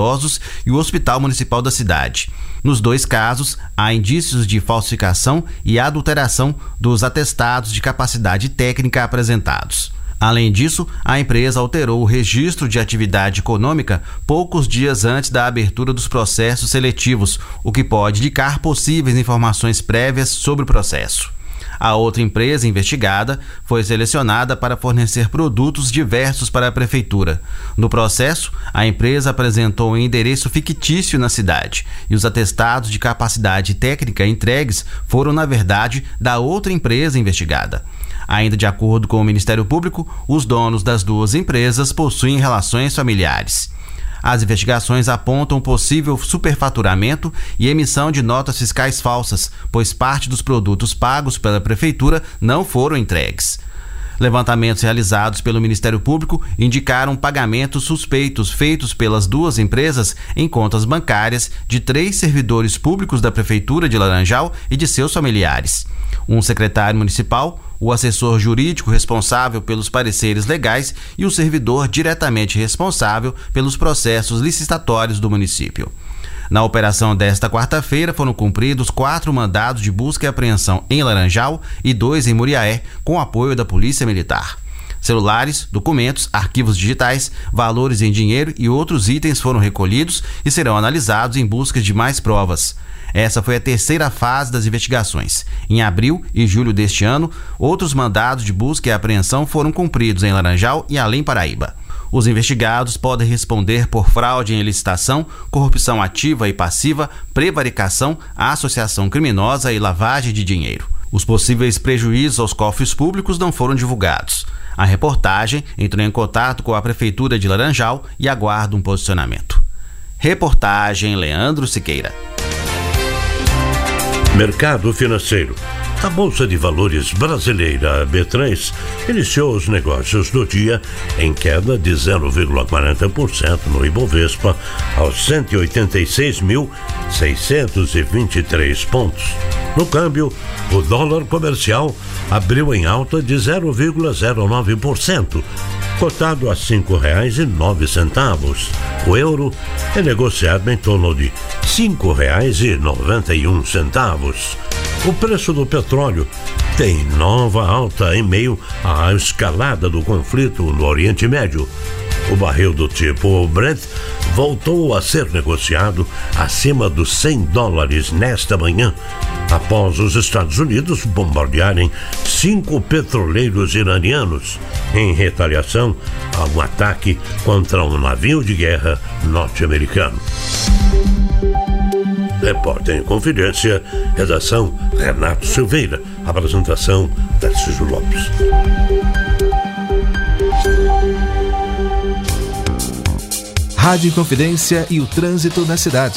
idosos e o Hospital Municipal da cidade. Nos 2 casos, há indícios de falsificação e adulteração dos atestados de capacidade técnica apresentados. Além disso, a empresa alterou o registro de atividade econômica poucos dias antes da abertura dos processos seletivos, o que pode indicar possíveis informações prévias sobre o processo. A outra empresa investigada foi selecionada para fornecer produtos diversos para a prefeitura. No processo, a empresa apresentou um endereço fictício na cidade e os atestados de capacidade técnica entregues foram, na verdade, da outra empresa investigada. Ainda de acordo com o Ministério Público, os donos das 2 empresas possuem relações familiares. As investigações apontam possível superfaturamento e emissão de notas fiscais falsas, pois parte dos produtos pagos pela Prefeitura não foram entregues. Levantamentos realizados pelo Ministério Público indicaram pagamentos suspeitos feitos pelas 2 empresas em contas bancárias de 3 servidores públicos da Prefeitura de Laranjal e de seus familiares. Um secretário municipal, o assessor jurídico responsável pelos pareceres legais e o servidor diretamente responsável pelos processos licitatórios do município. Na operação desta quarta-feira foram cumpridos 4 mandados de busca e apreensão em Laranjal e 2 em Muriaé, com apoio da Polícia Militar. Celulares, documentos, arquivos digitais, valores em dinheiro e outros itens foram recolhidos e serão analisados em busca de mais provas. Essa foi a 3ª fase das investigações. Em abril e julho deste ano, outros mandados de busca e apreensão foram cumpridos em Laranjal e Além Paraíba. Os investigados podem responder por fraude em licitação, corrupção ativa e passiva, prevaricação, associação criminosa e lavagem de dinheiro. Os possíveis prejuízos aos cofres públicos não foram divulgados. A reportagem entrou em contato com a Prefeitura de Laranjal e aguarda um posicionamento. Reportagem Leandro Siqueira. Mercado financeiro. A Bolsa de Valores brasileira, B3, iniciou os negócios do dia em queda de 0,40% no Ibovespa aos 186.623 pontos. No câmbio, o dólar comercial abriu em alta de 0,09%, cotado a R$ 5,09. O euro é negociado em torno de R$ 5,91. O preço do petróleo tem nova alta em meio à escalada do conflito no Oriente Médio. O barril do tipo Brent voltou a ser negociado acima dos $100 nesta manhã, após os Estados Unidos bombardearem 5 petroleiros iranianos em retaliação a um ataque contra um navio de guerra norte-americano. Repórter em Confidência, redação Renato Silveira, apresentação Tarcísio Lopes. Rádio Inconfidência e o trânsito na cidade.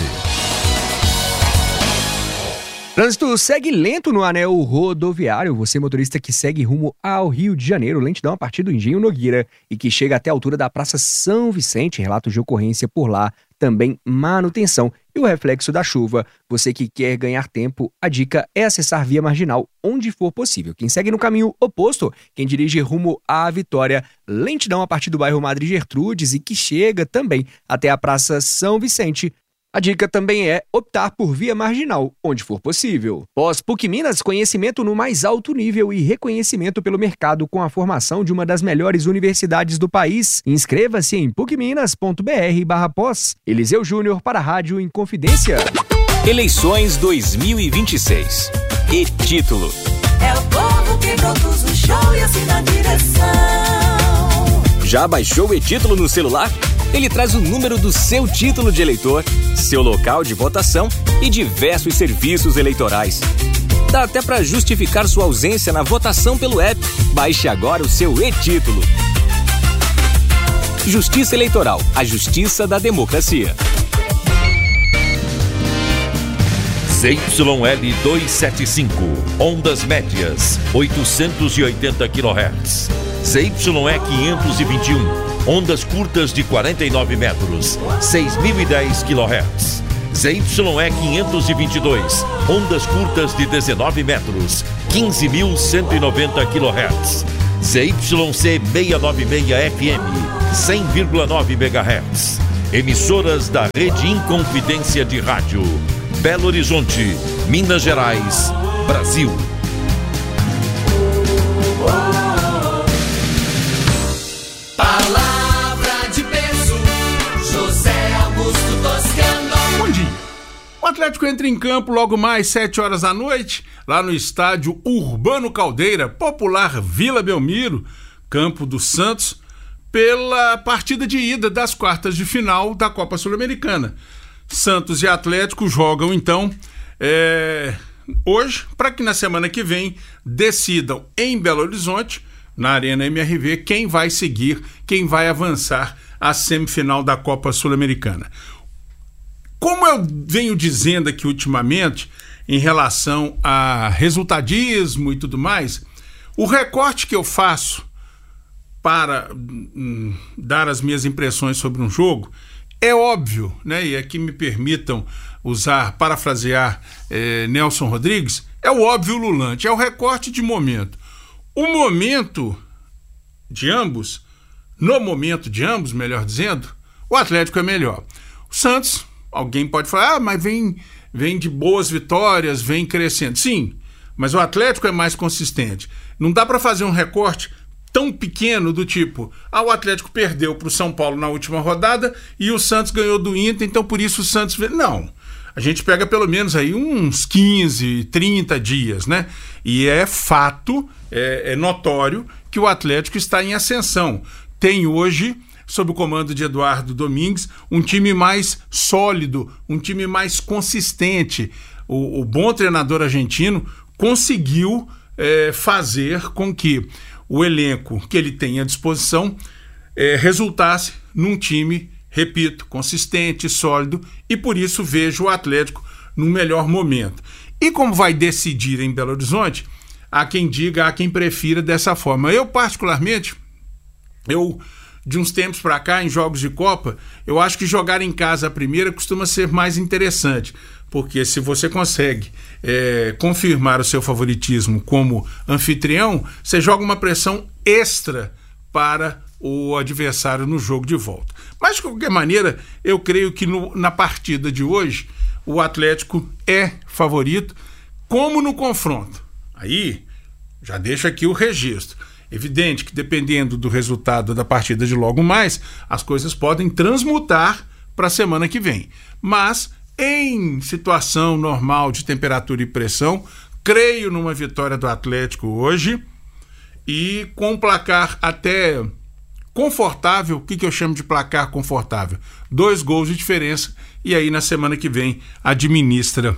Trânsito segue lento no anel rodoviário. Você, motorista que segue rumo ao Rio de Janeiro, lentidão a partir do Engenho Nogueira e que chega até a altura da Praça São Vicente, relatos de ocorrência por lá, também manutenção. E o reflexo da chuva, você que quer ganhar tempo, a dica é acessar via marginal onde for possível. Quem segue no caminho oposto, quem dirige rumo à Vitória, lentidão a partir do bairro Madre Gertrudes e que chega também até a Praça São Vicente. A dica também é optar por via marginal, onde for possível. Pós-PUC Minas, conhecimento no mais alto nível e reconhecimento pelo mercado com a formação de uma das melhores universidades do país. Inscreva-se em pucminas.br/pós. Eliseu Júnior para a Rádio Inconfidência. Eleições 2026. E título. É o povo que produz o show e assina a direção. Já baixou o e-título no celular? Ele traz o número do seu título de eleitor, seu local de votação e diversos serviços eleitorais. Dá até para justificar sua ausência na votação pelo app. Baixe agora o seu e-título. Justiça Eleitoral, a justiça da democracia. ZYL 275, ondas médias, 880 kHz. ZYE 521, ondas curtas de 49 metros, 6.010 kHz. ZYE 522, ondas curtas de 19 metros, 15.190 kHz. ZYC 696 FM, 100,9 MHz. Emissoras da Rede Inconfidência de Rádio. Belo Horizonte, Minas Gerais, Brasil. Palavra de peso, José Augusto Toscano. Bom dia. O Atlético entra em campo logo mais 7 horas da noite, lá no estádio Urbano Caldeira, popular Vila Belmiro, campo do Santos, pela partida de ida das quartas de final da Copa Sul-Americana. Santos e Atlético jogam então hoje, para que na semana que vem decidam em Belo Horizonte, na Arena MRV, quem vai seguir, quem vai avançar à semifinal da Copa Sul-Americana. Como eu venho dizendo aqui ultimamente, em relação a resultadismo e tudo mais, o recorte que eu faço para dar as minhas impressões sobre um jogo é óbvio, né? E aqui me permitam parafrasear Nelson Rodrigues, é o óbvio ululante, é o recorte de momento. O momento de ambos, no momento de ambos, melhor dizendo, o Atlético é melhor. O Santos, alguém pode falar, mas vem de boas vitórias, vem crescendo. Sim, mas o Atlético é mais consistente. Não dá para fazer um recorte tão pequeno do tipo, o Atlético perdeu para o São Paulo na última rodada e o Santos ganhou do Inter, então por isso o Santos... Não, a gente pega pelo menos aí uns 15, 30 dias, né? E é fato, é notório que o Atlético está em ascensão. Tem hoje, sob o comando de Eduardo Domingues, um time mais sólido, um time mais consistente. O bom treinador argentino conseguiu fazer com que o elenco que ele tem à disposição resultasse num time, repito, consistente, sólido, e por isso vejo o Atlético no melhor momento. E como vai decidir em Belo Horizonte, há quem diga, há quem prefira dessa forma. Eu, particularmente, de uns tempos para cá, em jogos de Copa, eu acho que jogar em casa a primeira costuma ser mais interessante, porque se você consegue confirmar o seu favoritismo como anfitrião, você joga uma pressão extra para o adversário no jogo de volta. Mas, de qualquer maneira, eu creio que na partida de hoje, o Atlético é favorito, como no confronto. Aí, já deixa aqui o registro. Evidente que, dependendo do resultado da partida de logo mais, as coisas podem transmutar para a semana que vem. Mas, em situação normal de temperatura e pressão, creio numa vitória do Atlético hoje e com um placar até confortável. O que eu chamo de placar confortável? 2 gols de diferença, e aí na semana que vem administra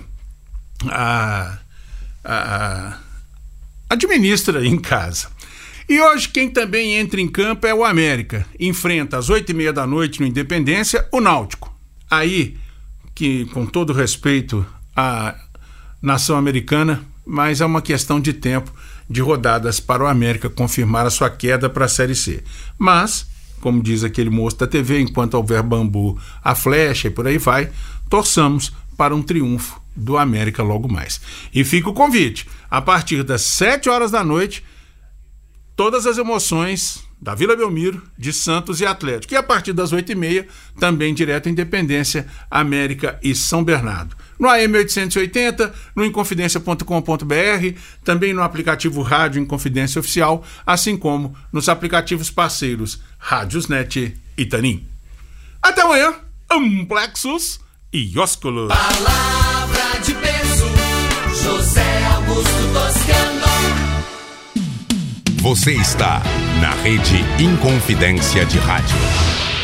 em casa. E hoje quem também entra em campo é o América. Enfrenta às 8h30 da noite no Independência o Náutico. Aí, que com todo respeito à nação americana, mas é uma questão de tempo, de rodadas para o América confirmar a sua queda para a Série C. Mas, como diz aquele moço da TV, enquanto houver bambu, a flecha e por aí vai, torçamos para um triunfo do América logo mais. E fica o convite, a partir das 7 horas da noite, todas as emoções da Vila Belmiro, de Santos e Atlético. E a partir das 8h30, também direto Independência, América e São Bernardo. No AM 880, no Inconfidência.com.br, também no aplicativo Rádio Inconfidência Oficial, assim como nos aplicativos parceiros Rádiosnet e Tanim. Até amanhã, Amplexus e Ósculos. Palavra de peso, José Augusto Toscano. Você está na Rede Inconfidência de Rádio.